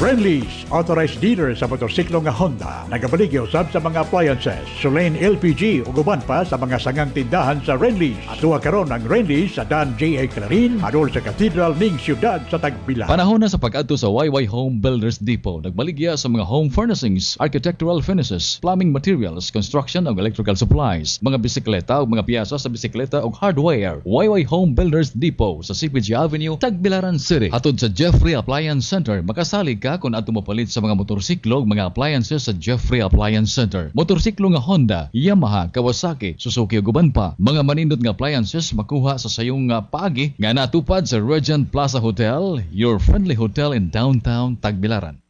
Renlease, authorized dealer sa motorsiklo nga Honda. Nagabaligya usab sa mga appliances, Sulain LPG ug uban pa sa mga sangang tindahan sa Renlease. Atuwa karon ang Renlease sa Dan J.A. Clarin, adol sa Cathedral ning siyudad sa Tagbilan. Panahon na sa pag-adto sa YY Home Builders Depot. Nagbaligya sa mga home furnishings, architectural finishes, plumbing materials, construction ug electrical supplies, mga bisikleta ug mga piyesa sa bisikleta ug hardware. YY Home Builders Depot sa CPG Avenue, Tagbilaran City. Hatod sa Jeffrey Appliance Center, makasalig ka kung ato mapalit sa mga motorsiklo ug mga appliances sa Jeffrey Appliance Center. Motorsiklo nga Honda, Yamaha, Kawasaki, Suzuki ug uban pa. Mga manindot nga appliances makuha sa sayong paagi nga natupad sa Regent Plaza Hotel, your friendly hotel in downtown Tagbilaran.